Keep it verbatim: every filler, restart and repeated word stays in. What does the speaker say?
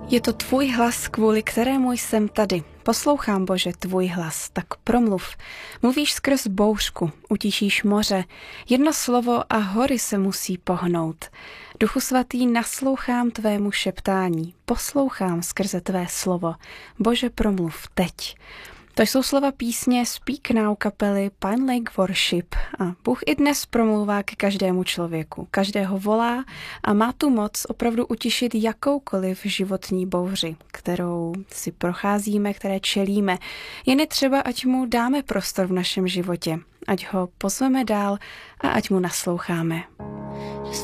Je to tvůj hlas, kvůli kterému jsem tady. Poslouchám, Bože, tvůj hlas, tak promluv. Mluvíš skrz bouřku, utišíš moře. Jedno slovo a hory se musí pohnout. Duchu svatý, naslouchám tvému šeptání. Poslouchám skrze tvé slovo. Bože, promluv teď. To jsou slova písně Speak Now kapely Pine Lake Worship a Bůh i dnes promlouvá ke každému člověku. Každého volá a má tu moc opravdu utišit jakoukoliv životní bouři, kterou si procházíme, které čelíme. Jen je třeba, ať mu dáme prostor v našem životě, ať ho pozveme dál a ať mu nasloucháme.